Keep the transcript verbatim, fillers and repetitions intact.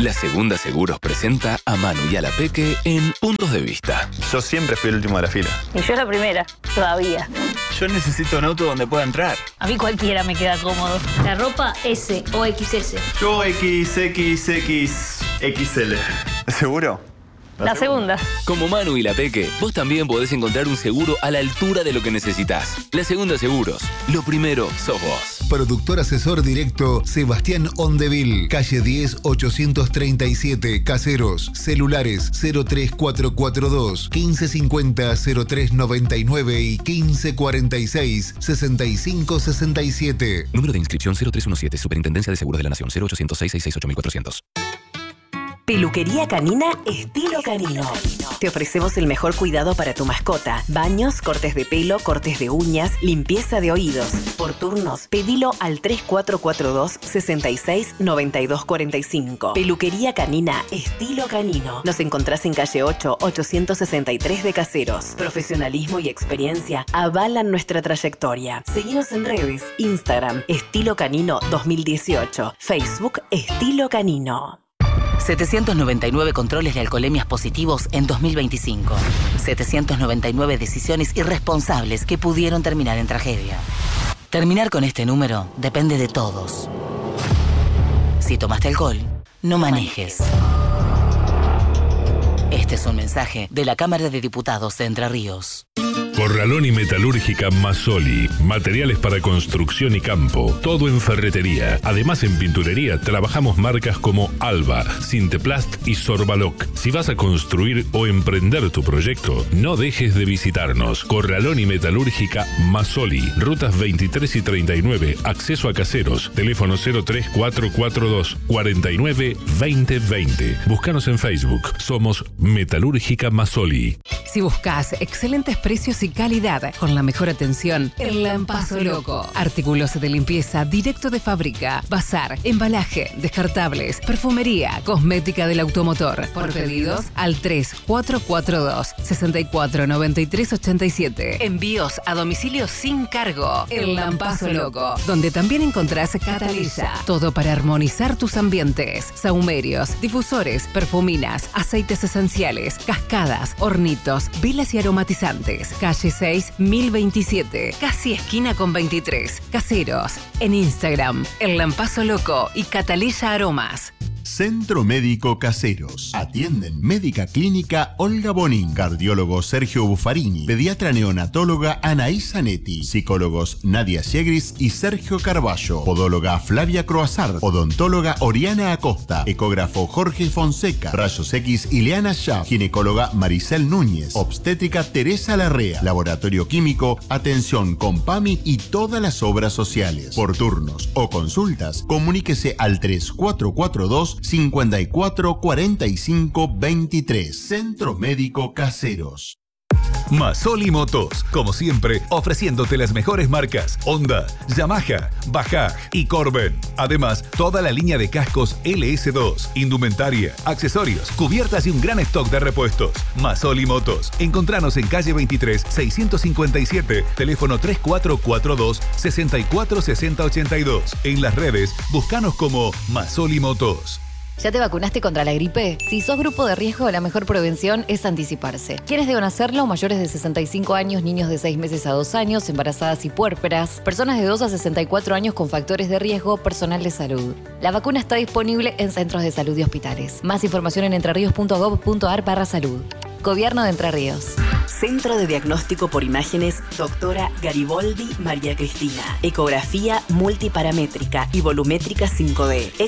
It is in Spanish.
La Segunda Seguros presenta a Manu y a la Peque en Puntos de Vista. Yo siempre fui el último de la fila. Y yo la primera, todavía. Yo necesito un auto donde pueda entrar. A mí cualquiera me queda cómodo. La ropa S o equis ese. Yo equis equis equis equis ele. ¿Seguro? La segunda. Como Manu y la Peque, vos también podés encontrar un seguro a la altura de lo que necesitas. La Segunda Seguros. Lo primero sos vos. Productor asesor directo Sebastián Ondeville, calle diez ochocientos treinta y siete, Caseros. Celulares cero tres cuatro cuatro dos, quince cincuenta, cero tres noventa y nueve y quince cuarenta y seis, sesenta y cinco sesenta y siete. Número de inscripción cero tres uno siete, Superintendencia de Seguros de la Nación, cero ochocientos seis, seiscientos sesenta y ocho mil cuatrocientos. Peluquería canina estilo canino. Te ofrecemos el mejor cuidado para tu mascota. Baños, cortes de pelo, cortes de uñas, limpieza de oídos. Por turnos, pedilo al tres cuatro cuatro dos, sesenta y seis, noventa y dos cuarenta y cinco. Peluquería canina estilo canino. Nos encontrás en calle ocho, ochocientos sesenta y tres de Caseros. Profesionalismo y experiencia avalan nuestra trayectoria. Seguinos en redes, Instagram, Estilo Canino dos mil dieciocho, Facebook, Estilo Canino. setecientos noventa y nueve controles de alcoholemias positivos en dos mil veinticinco. setecientos noventa y nueve decisiones irresponsables que pudieron terminar en tragedia. Terminar con este número depende de todos. Si tomaste alcohol, no manejes. Este es un mensaje de la Cámara de Diputados de Entre Ríos. Corralón y Metalúrgica Masoli. Materiales para construcción y campo. Todo en ferretería. Además, en pinturería trabajamos marcas como Alba, Sinteplast y Sorbaloc. Si vas a construir o emprender tu proyecto, no dejes de visitarnos. Corralón y Metalúrgica Masoli. Rutas veintitrés y treinta y nueve. Acceso a Caseros. Teléfono cero tres cuatro cuatro dos, cuarenta y nueve, veinte veinte. Búscanos en Facebook. Somos Metalúrgica Masoli. Si buscas excelentes precios y calidad con la mejor atención, El Lampazo Loco. Artículos de limpieza directo de fábrica, bazar, embalaje, descartables, perfumería, cosmética del automotor. Por pedidos al tres cuatro cuatro dos, sesenta y cuatro noventa y tres ochenta y siete. Envíos a domicilio sin cargo. El Lampazo Loco, donde también encontrás Catalisa. Todo para armonizar tus ambientes. Sahumerios, difusores, perfuminas, aceites esenciales, cascadas, hornitos, velas y aromatizantes. Calle seis, mil veintisiete, casi esquina con veintitrés. Caseros. En Instagram, El Lampazo Loco y Catalisa Aromas. Centro Médico Caseros. Atienden Médica Clínica Olga Bonin, cardiólogo Sergio Buffarini, pediatra neonatóloga Anaí Zanetti, psicólogos Nadia Siegris y Sergio Carballo, podóloga Flavia Croazar, odontóloga Oriana Acosta, ecógrafo Jorge Fonseca, rayos X Ileana Schaff, ginecóloga Maricel Núñez, obstétrica Teresa Larrea, laboratorio químico, atención con PAMI y todas las obras sociales. Por turnos o consultas, comuníquese al tres cuatro cuatro dos, cincuenta y cuatro cuarenta y cinco veintitrés. Centro Médico Caseros. Masoli Motos, como siempre, ofreciéndote las mejores marcas Honda, Yamaha, Bajaj y Corben. Además, toda la línea de cascos ele ese dos, indumentaria, accesorios, cubiertas y un gran stock de repuestos. Masoli Motos. Encontranos en calle veintitrés, seiscientos cincuenta y siete, teléfono tres cuatro cuatro dos, sesenta y cuatro sesenta ochenta y dos. En las redes, buscanos como Masoli Motos. ¿Ya te vacunaste contra la gripe? Si sos grupo de riesgo, la mejor prevención es anticiparse. ¿Quiénes deben hacerlo? Mayores de sesenta y cinco años, niños de seis meses a dos años, embarazadas y puérperas, personas de dos a sesenta y cuatro años con factores de riesgo, personal de salud. La vacuna está disponible en centros de salud y hospitales. Más información en entrerríos punto gob punto ar barra salud. Gobierno de Entre Ríos. Centro de Diagnóstico por Imágenes, doctora Gariboldi María Cristina. Ecografía multiparamétrica y volumétrica cinco D.